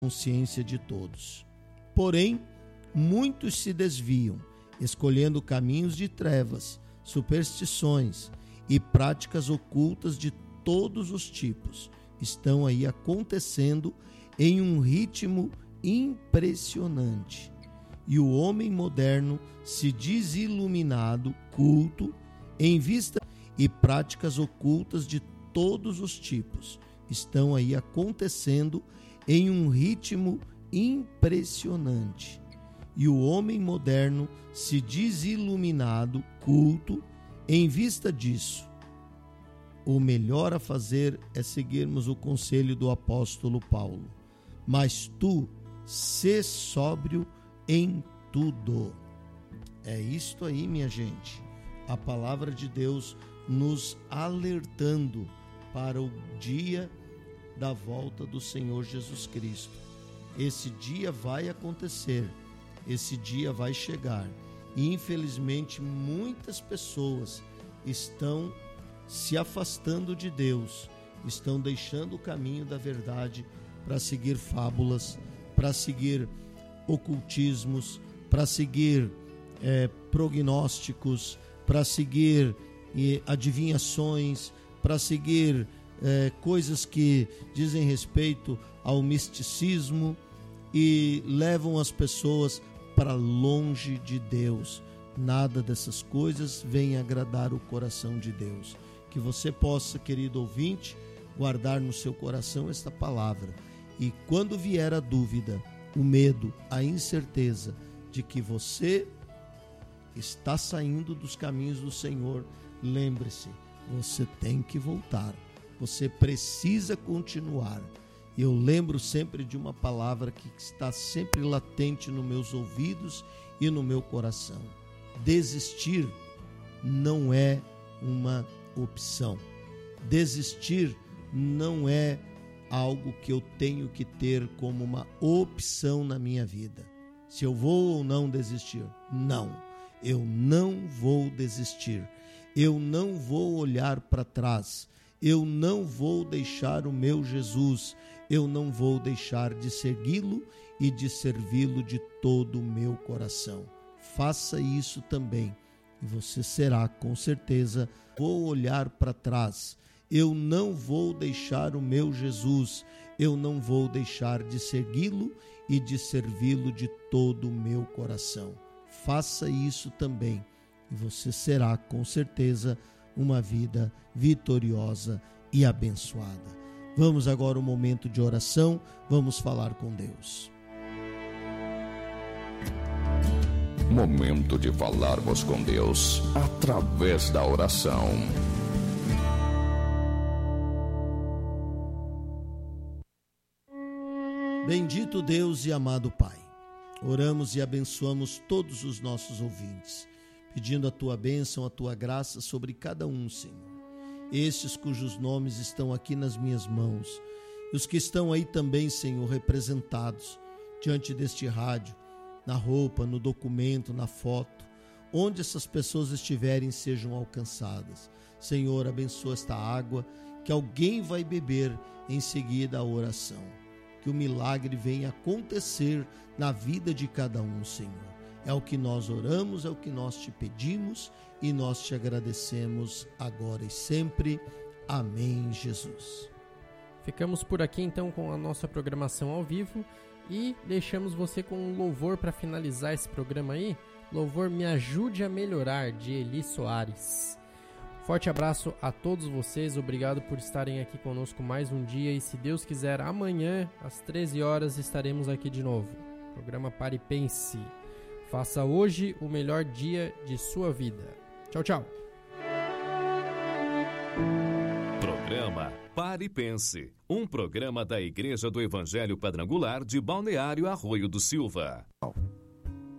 consciência de todos. Porém, muitos se desviam, escolhendo caminhos de trevas, superstições e práticas ocultas de todos os tipos. Estão aí acontecendo em um ritmo impressionante. E o homem moderno se diz iluminado, culto, em vista e práticas ocultas de todos os tipos. Estão aí acontecendo em um ritmo impressionante. E o homem moderno se diz iluminado, culto, em vista disso. O melhor a fazer é seguirmos o conselho do apóstolo Paulo. Mas tu, sê sóbrio em tudo. É isto aí, minha gente. A palavra de Deus nos alertando para o dia da volta do Senhor Jesus Cristo. Esse dia vai acontecer, esse dia vai chegar. E infelizmente muitas pessoas estão se afastando de Deus, estão deixando o caminho da verdade para seguir fábulas, para seguir ocultismos, para seguir prognósticos, para seguir adivinhações, para seguir coisas que dizem respeito ao misticismo e levam as pessoas para longe de Deus. Nada dessas coisas vem agradar o coração de Deus. Que você possa, querido ouvinte, guardar no seu coração esta palavra. E quando vier a dúvida, o medo, a incerteza de que você está saindo dos caminhos do Senhor, lembre-se, você tem que voltar. Você precisa continuar. Eu lembro sempre de uma palavra que está sempre latente nos meus ouvidos e no meu coração. Desistir não é uma opção. Desistir não é algo que eu tenho que ter como uma opção na minha vida. Se eu vou ou não desistir? Não, eu não vou desistir. Eu não vou olhar para trás. Eu não vou deixar o meu Jesus. Eu não vou deixar de segui-lo e de servi-lo de todo o meu coração. Faça isso também e você será, com certeza, vou olhar para trás. Eu não vou deixar o meu Jesus. Eu não vou deixar de segui-lo e de servi-lo de todo o meu coração. Faça isso também e você será, com certeza, uma vida vitoriosa e abençoada. Vamos agora ao momento de oração, vamos falar com Deus. Momento de falarmos com Deus através da oração. Bendito Deus e amado Pai, oramos e abençoamos todos os nossos ouvintes, pedindo a Tua bênção, a Tua graça sobre cada um, Senhor. Estes cujos nomes estão aqui nas minhas mãos, e os que estão aí também, Senhor, representados diante deste rádio, na roupa, no documento, na foto, onde essas pessoas estiverem sejam alcançadas. Senhor, abençoa esta água que alguém vai beber em seguida a oração. Que o milagre venha acontecer na vida de cada um, Senhor. É o que nós oramos, é o que nós te pedimos e nós te agradecemos agora e sempre. Amém, Jesus. Ficamos por aqui então com a nossa programação ao vivo e deixamos você com um louvor para finalizar esse programa aí. Louvor Me Ajude a Melhorar, de Eli Soares. Forte abraço a todos vocês, obrigado por estarem aqui conosco mais um dia e se Deus quiser amanhã às 13 horas estaremos aqui de novo. Programa Pare e Pense. Faça hoje o melhor dia de sua vida. Tchau, tchau. Programa Pare e Pense, um programa da Igreja do Evangelho Quadrangular de Balneário Arroio do Silva.